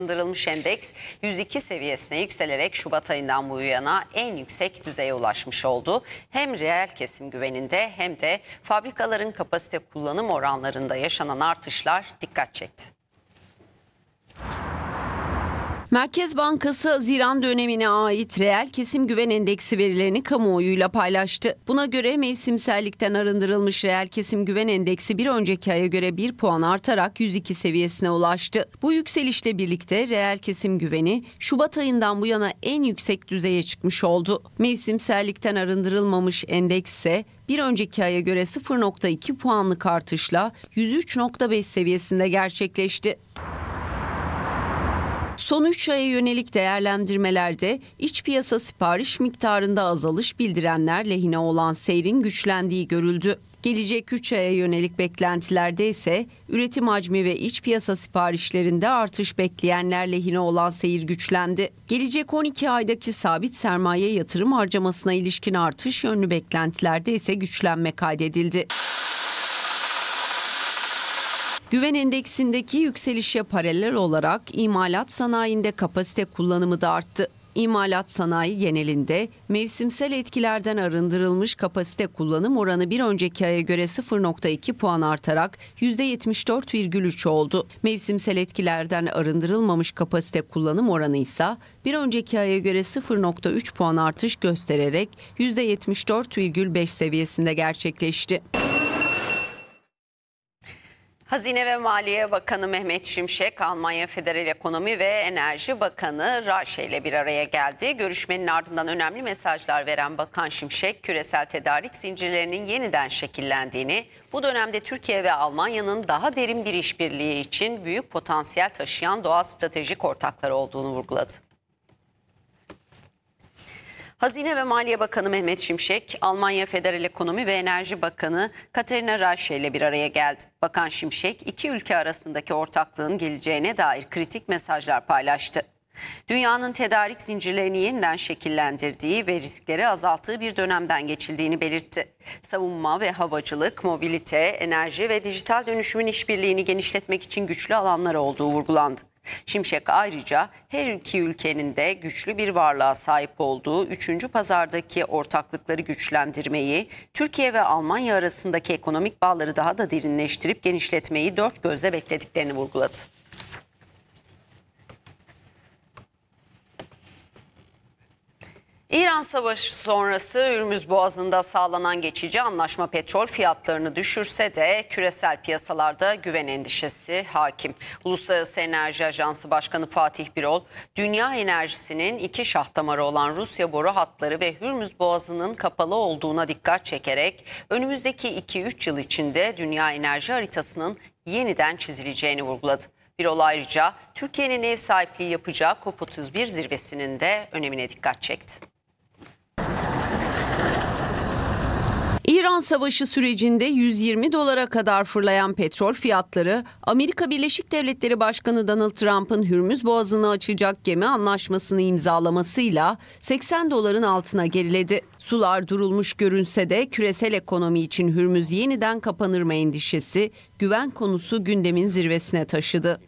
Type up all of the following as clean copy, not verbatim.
Arındırılmış endeks 102 seviyesine yükselerek Şubat ayından bu yana en yüksek düzeye ulaşmış oldu. Hem reel kesim güveninde hem de fabrikaların kapasite kullanım oranlarında yaşanan artışlar dikkat çekti. Merkez Bankası Haziran dönemine ait reel kesim güven endeksi verilerini kamuoyuyla paylaştı. Buna göre mevsimsellikten arındırılmış reel kesim güven endeksi bir önceki aya göre 1 puan artarak 102 seviyesine ulaştı. Bu yükselişle birlikte reel kesim güveni Şubat ayından bu yana en yüksek düzeye çıkmış oldu. Mevsimsellikten arındırılmamış endeks ise bir önceki aya göre 0,2 puanlık artışla 103,5 seviyesinde gerçekleşti. Son 3 aya yönelik değerlendirmelerde iç piyasa sipariş miktarında azalış bildirenler lehine olan seyrin güçlendiği görüldü. Gelecek 3 aya yönelik beklentilerde ise üretim hacmi ve iç piyasa siparişlerinde artış bekleyenler lehine olan seyir güçlendi. Gelecek 12 aydaki sabit sermaye yatırım harcamasına ilişkin artış yönlü beklentilerde ise güçlenme kaydedildi. Güven endeksindeki yükselişe paralel olarak imalat sanayinde kapasite kullanımı da arttı. İmalat sanayi genelinde mevsimsel etkilerden arındırılmış kapasite kullanım oranı bir önceki aya göre 0,2 puan artarak %74,3 oldu. Mevsimsel etkilerden arındırılmamış kapasite kullanım oranı ise bir önceki aya göre 0,3 puan artış göstererek %74,5 seviyesinde gerçekleşti. Hazine ve Maliye Bakanı Mehmet Şimşek, Almanya Federal Ekonomi ve Enerji Bakanı Rasche ile bir araya geldi. Görüşmenin ardından önemli mesajlar veren Bakan Şimşek, küresel tedarik zincirlerinin yeniden şekillendiğini, bu dönemde Türkiye ve Almanya'nın daha derin bir işbirliği için büyük potansiyel taşıyan doğal stratejik ortakları olduğunu vurguladı. Hazine ve Maliye Bakanı Mehmet Şimşek, Almanya Federal Ekonomi ve Enerji Bakanı Katarina Rasche ile bir araya geldi. Bakan Şimşek, iki ülke arasındaki ortaklığın geleceğine dair kritik mesajlar paylaştı. Dünyanın tedarik zincirlerini yeniden şekillendirdiği ve riskleri azalttığı bir dönemden geçildiğini belirtti. Savunma ve havacılık, mobilite, enerji ve dijital dönüşümün işbirliğini genişletmek için güçlü alanlar olduğu vurgulandı. Şimşek ayrıca her iki ülkenin de güçlü bir varlığa sahip olduğu 3. pazardaki ortaklıkları güçlendirmeyi, Türkiye ve Almanya arasındaki ekonomik bağları daha da derinleştirip genişletmeyi dört gözle beklediklerini vurguladı. İran Savaşı sonrası Hürmüz Boğazı'nda sağlanan geçici anlaşma petrol fiyatlarını düşürse de küresel piyasalarda güven endişesi hakim. Uluslararası Enerji Ajansı Başkanı Fatih Birol, dünya enerjisinin iki şah damarı olan Rusya boru hatları ve Hürmüz Boğazı'nın kapalı olduğuna dikkat çekerek önümüzdeki 2-3 yıl içinde dünya enerji haritasının yeniden çizileceğini vurguladı. Birol ayrıca Türkiye'nin ev sahipliği yapacağı COP31 zirvesinin de önemine dikkat çekti. İran Savaşı sürecinde 120 dolara kadar fırlayan petrol fiyatları, Amerika Birleşik Devletleri Başkanı Donald Trump'ın Hürmüz Boğazı'nı açacak gemi anlaşmasını imzalamasıyla 80 doların altına geriledi. Sular durulmuş görünse de küresel ekonomi için Hürmüz yeniden kapanır mı endişesi güven konusu gündemin zirvesine taşıdı.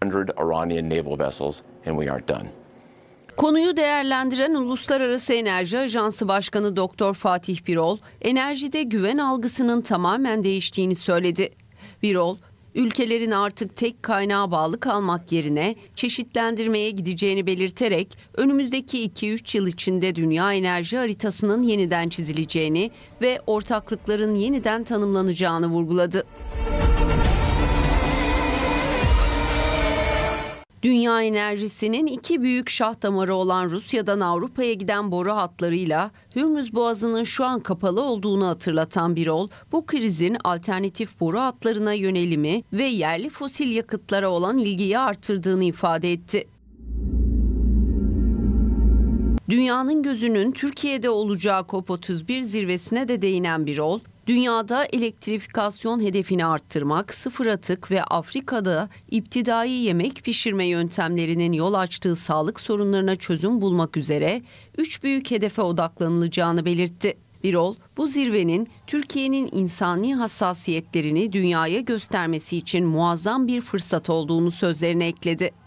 Konuyu değerlendiren Uluslararası Enerji Ajansı Başkanı Doktor Fatih Birol, enerjide güven algısının tamamen değiştiğini söyledi. Birol, ülkelerin artık tek kaynağa bağlı kalmak yerine çeşitlendirmeye gideceğini belirterek önümüzdeki 2-3 yıl içinde dünya enerji haritasının yeniden çizileceğini ve ortaklıkların yeniden tanımlanacağını vurguladı. Dünya enerjisinin iki büyük şah damarı olan Rusya'dan Avrupa'ya giden boru hatlarıyla Hürmüz Boğazı'nın şu an kapalı olduğunu hatırlatan Birol, bu krizin alternatif boru hatlarına yönelimi ve yerli fosil yakıtlara olan ilgiyi artırdığını ifade etti. Dünyanın gözünün Türkiye'de olacağı COP31 zirvesine de değinen Birol, dünyada elektrifikasyon hedefini arttırmak, sıfır atık ve Afrika'da iptidai yemek pişirme yöntemlerinin yol açtığı sağlık sorunlarına çözüm bulmak üzere 3 büyük hedefe odaklanılacağını belirtti. Birol, bu zirvenin Türkiye'nin insani hassasiyetlerini dünyaya göstermesi için muazzam bir fırsat olduğunu sözlerine ekledi.